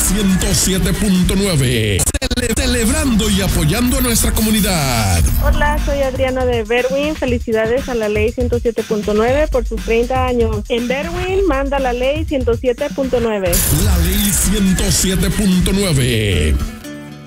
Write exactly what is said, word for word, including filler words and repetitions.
ciento siete punto nueve. Cele- celebrando y apoyando a nuestra comunidad. Hola, soy Adriana de Berwyn. Felicidades a la ley ciento siete punto nueve por sus treinta años. En Berwyn manda la ley ciento siete punto nueve. La ley ciento siete punto nueve.